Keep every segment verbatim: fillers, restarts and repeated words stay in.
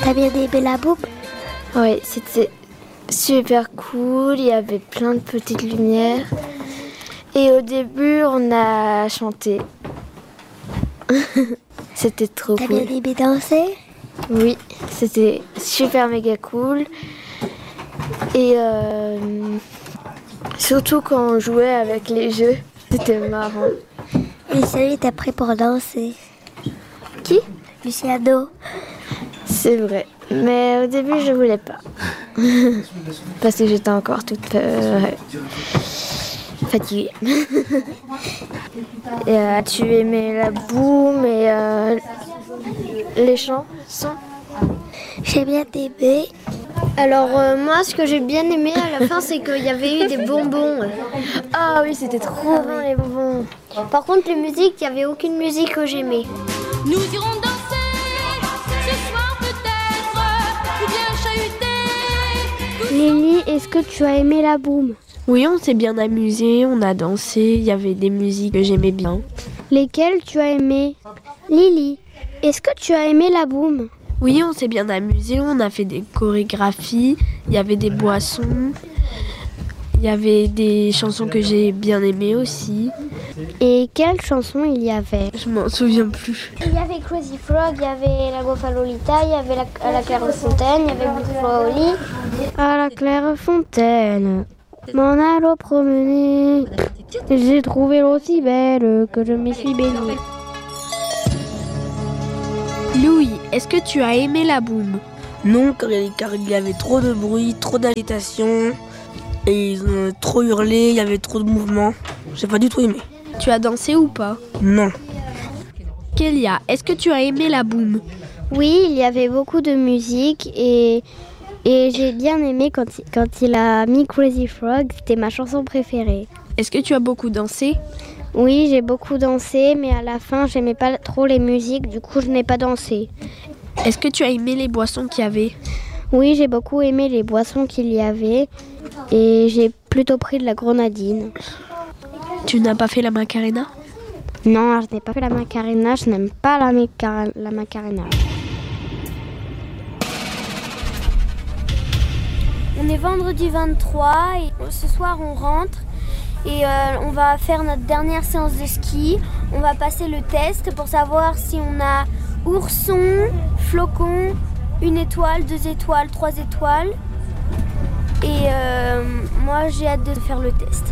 T'as bien aimé la boum? Oui, c'était super cool, il y avait plein de petites lumières. Et au début, on a chanté. C'était trop T'as cool. bien aimé danser? Oui, c'était super méga cool. Et euh, surtout quand on jouait avec les jeux, c'était marrant. Luciano, t'es prêt pour danser? Qui? Luciano. C'est vrai, mais au début je voulais pas. Parce que j'étais encore toute euh, fatiguée. Et euh, as-tu aimé la boum et euh, les chansons? J'ai bien aimé. Alors euh, moi ce que j'ai bien aimé à la fin c'est qu'il y avait eu des bonbons. Ah oui, c'était trop bon les bonbons. Par contre les musiques, il n'y avait aucune musique que j'aimais. Nous irons danser ce soir peut-être, ou bien chahuter. Lily, est-ce que tu as aimé la boum? Oui, on s'est bien amusé, on a dansé, il y avait des musiques que j'aimais bien. Lesquelles tu as aimé? Lily, est-ce que tu as aimé la boum? Oui, on s'est bien amusé, on a fait des chorégraphies, il y avait des boissons, il y avait des chansons que j'ai bien aimées aussi. Et quelles chansons il y avait? Je m'en souviens plus. Il y avait Crazy Frog, il y avait la Gofalolita, il y avait la, à la Clairefontaine, il y avait Blue Flower au lit. À la Clairefontaine, m'en allant promener, j'ai trouvé l'eau si belle que je m'y suis baignée. Louis, est-ce que tu as aimé la boum? Non, car il car il y avait trop de bruit, trop d'agitation, et ils ont trop hurlé, il y avait trop de mouvements. J'ai pas du tout aimé. Tu as dansé ou pas? Non. Kélia, est-ce que tu as aimé la boum? Oui, il y avait beaucoup de musique et, et j'ai bien aimé quand il, quand il a mis Crazy Frog, c'était ma chanson préférée. Est-ce que tu as beaucoup dansé? Oui, j'ai beaucoup dansé, mais à la fin, j'aimais pas trop les musiques, du coup, je n'ai pas dansé. Est-ce que tu as aimé les boissons qu'il y avait? Oui, j'ai beaucoup aimé les boissons qu'il y avait et j'ai plutôt pris de la grenadine. Tu n'as pas fait la macarena? Non, je n'ai pas fait la macarena, je n'aime pas la, maca- la macarena. On est vendredi vingt-trois et ce soir on rentre et euh, on va faire notre dernière séance de ski. On va passer le test pour savoir si on a ourson, flocon, une étoile, deux étoiles, trois étoiles. Et euh, moi j'ai hâte de faire le test.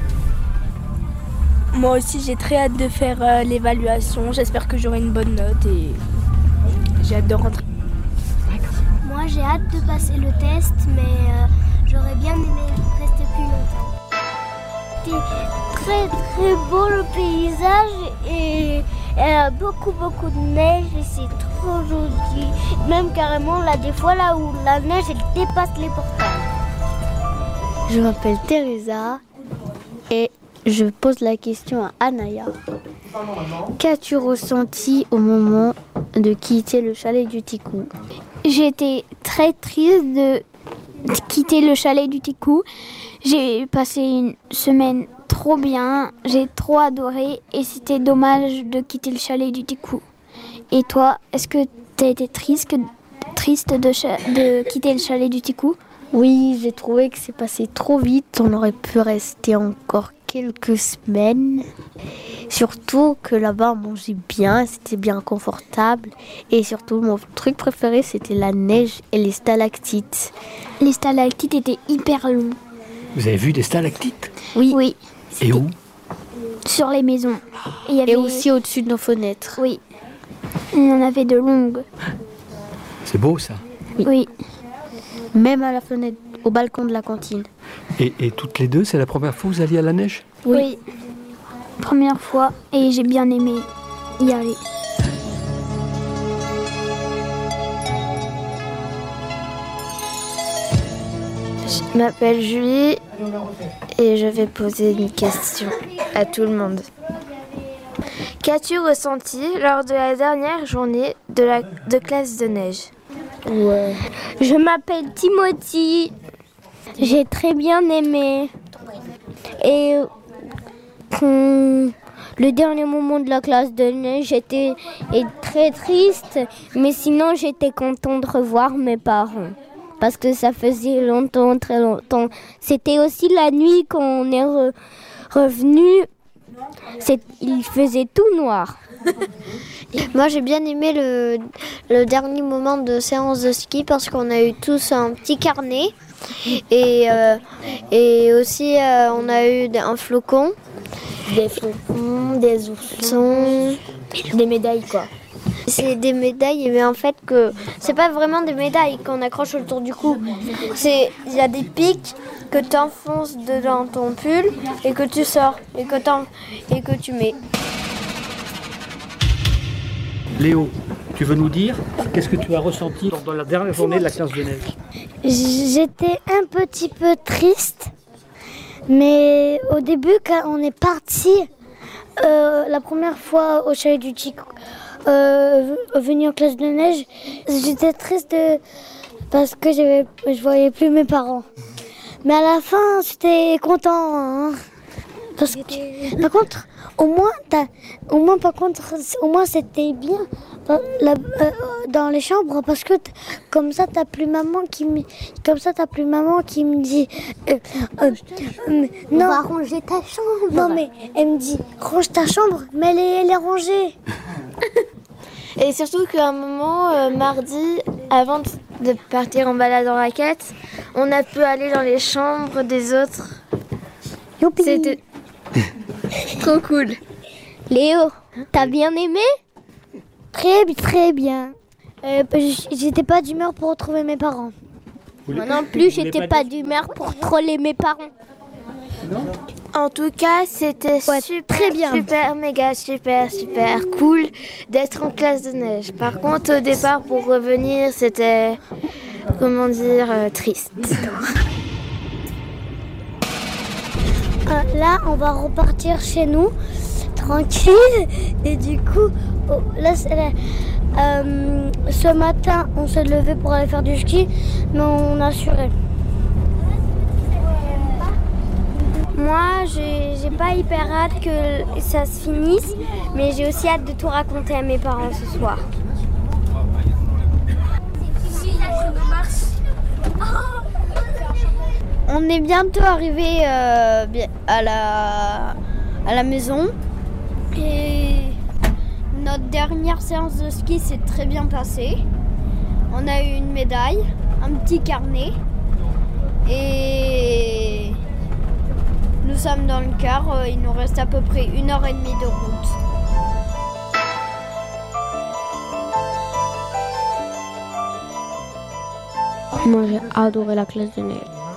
Moi aussi, j'ai très hâte de faire euh, l'évaluation. J'espère que j'aurai une bonne note et j'ai hâte de rentrer. Moi, j'ai hâte de passer le test, mais euh, j'aurais bien aimé rester plus longtemps. C'était très très beau le paysage et il y a beaucoup beaucoup de neige et c'est trop joli. Même carrément là, des fois là où la neige elle dépasse les portails. Je m'appelle Teresa et je pose la question à Anaya. Qu'as-tu ressenti au moment de quitter le chalet du Ticou? J'étais très triste de quitter le chalet du Ticou. J'ai passé une semaine trop bien, j'ai trop adoré et c'était dommage de quitter le chalet du Ticou. Et toi, est-ce que tu as été triste, triste de, cha- de quitter le chalet du Ticou? Oui, j'ai trouvé que c'est passé trop vite. On aurait pu rester encore quelques semaines. Surtout que là-bas, on mangeait bien, c'était bien confortable. Et surtout, mon truc préféré, c'était la neige et les stalactites. Les stalactites étaient hyper longs. Vous avez vu des stalactites? Oui. Oui. Et où? Sur les maisons. Et, il y avait... et aussi au-dessus de nos fenêtres. Oui. On en avait de longues. C'est beau ça. Oui. oui. Même à la fenêtre, au balcon de la cantine. Et, et toutes les deux, c'est la première fois que vous alliez à la neige? Oui. oui. Première fois et j'ai bien aimé y aller. Je m'appelle Julie et je vais poser une question à tout le monde. Qu'as-tu ressenti lors de la dernière journée de, la, de classe de neige? Ouais. Je m'appelle Timothy. J'ai très bien aimé. Et qu'on le dernier moment de la classe de neige, j'étais très triste, mais sinon j'étais contente de revoir mes parents. Parce que ça faisait longtemps, très longtemps. C'était aussi la nuit quand on est re- revenu, c'est, il faisait tout noir. Moi, j'ai bien aimé le, le dernier moment de séance de ski parce qu'on a eu tous un petit carnet et, euh, et aussi euh, on a eu un flocon, Des flocons, des oursons, des médailles quoi. C'est des médailles, mais en fait que c'est pas vraiment des médailles qu'on accroche autour du cou. C'est il y a des pics que tu enfonces dedans ton pull et que tu sors et que, et que tu mets. Léo, tu veux nous dire qu'est-ce que tu as ressenti dans la dernière journée de la classe de neige? J'étais un petit peu triste, mais au début quand on est parti, euh, la première fois au chalet du Chico, euh, venu en classe de neige, j'étais triste parce que j'avais, je voyais plus mes parents. Mais à la fin, j'étais content. Hein, parce que, par contre, au moins, t'as, au moins, par contre, au moins c'était bien la, euh, dans les chambres parce que comme ça, t'as plus maman qui me, comme ça, t'as plus maman qui me dit, euh, euh, euh, non, on va ranger ta chambre. Non mais elle me dit, range ta chambre, mais elle est, elle est rangée. Et surtout qu'à un moment, euh, mardi, avant de partir en balade en raquette, on a pu aller dans les chambres des autres. Youpi. C'était trop cool. Léo, t'as bien aimé? Très, très bien. Euh, j'étais pas d'humeur pour retrouver mes parents. Moi non plus, j'étais pas d'humeur pour troller mes parents. En tout cas, c'était Ouais, super, très bien. super, méga, super, super cool d'être en classe de neige. Par contre, au départ, pour revenir, c'était, comment dire, euh, triste. Euh, là, on va repartir chez nous, tranquille. Et du coup, oh, là, c'est la- euh, ce matin, on s'est levé pour aller faire du ski, mais on a assuré. Moi, j'ai, j'ai pas hyper hâte que ça se finisse, mais j'ai aussi hâte de tout raconter à mes parents ce soir. On est bientôt arrivé euh, à, la, à la maison et notre dernière séance de ski s'est très bien passée. On a eu une médaille, un petit carnet et nous sommes dans le car. Il nous reste à peu près une heure et demie de route. Moi j'ai adoré la classe de neige.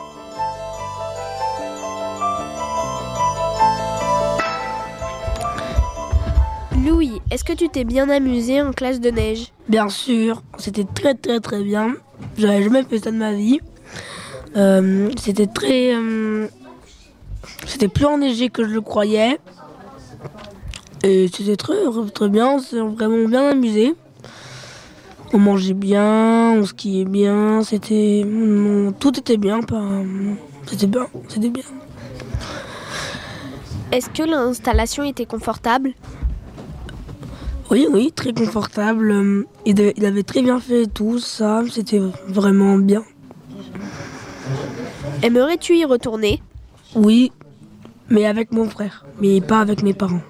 Louis, est-ce que tu t'es bien amusé en classe de neige? Bien sûr, c'était très très très bien. J'avais jamais fait ça de ma vie. Euh, c'était très... euh, c'était plus enneigé que je le croyais. Et c'était très très bien, on s'est vraiment bien amusé. On mangeait bien, on skiait bien, c'était... on- tout était bien, pas... c'était bien, c'était bien. Est-ce que l'installation était confortable? Oui, oui, très confortable. Euh, Il, de- il avait très bien fait tout ça, c'était vraiment bien. Aimerais-tu y retourner? Oui, mais avec mon frère, mais pas avec mes parents.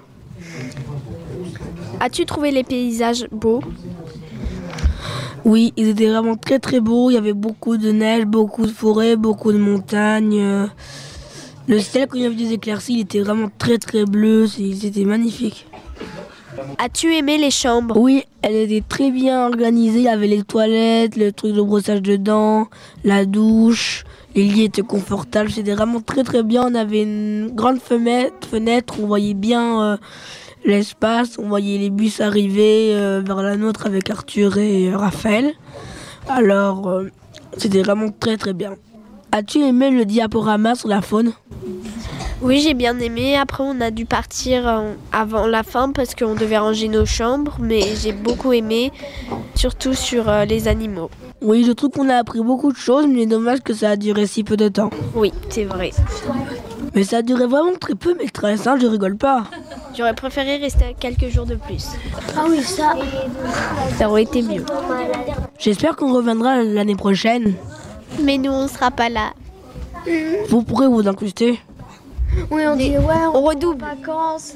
As-tu trouvé les paysages beaux? Oui, ils étaient vraiment très très beaux. Il y avait beaucoup de neige, beaucoup de forêts, beaucoup de montagnes. Euh, Le ciel, quand il y avait des éclaircies, il était vraiment très très bleu. C'est- C'était magnifique. As-tu aimé les chambres? Oui, elle était très bien organisée. Il y avait les toilettes, le truc de brossage de dents, la douche. Les lits étaient confortables. C'était vraiment très très bien. On avait une grande fenêtre, fenêtre. On voyait bien euh, l'espace. On voyait les bus arriver euh, vers la nôtre avec Arthur et euh, Raphaël. Alors, euh, c'était vraiment très très bien. As-tu aimé le diaporama sur la faune? Oui, j'ai bien aimé. Après, on a dû partir euh, avant la fin parce qu'on devait ranger nos chambres, mais j'ai beaucoup aimé, surtout sur euh, les animaux. Oui, je trouve qu'on a appris beaucoup de choses, mais dommage que ça a duré si peu de temps. Oui, c'est vrai. Mais ça a duré vraiment très peu, maîtresse, hein, je rigole pas. J'aurais préféré rester quelques jours de plus. Ah oui, ça. Ça aurait été mieux. J'espère qu'on reviendra l'année prochaine. Mais nous, on sera pas là. Vous pourrez vous incruster. Oui, on dit ouais, On redouble. vacances.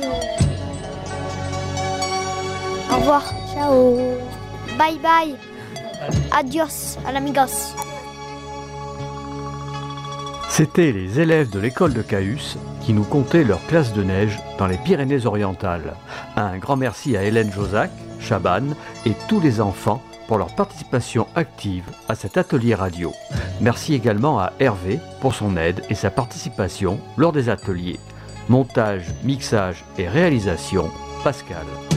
Au revoir. Ciao. Bye bye. Adios à l'amigos. C'étaient les élèves de l'école de Cahus qui nous contaient leur classe de neige dans les Pyrénées-Orientales. Un grand merci à Hélène Josac, Chaban et tous les enfants pour leur participation active à cet atelier radio. Merci également à Hervé pour son aide et sa participation lors des ateliers. Montage, mixage et réalisation, Pascal.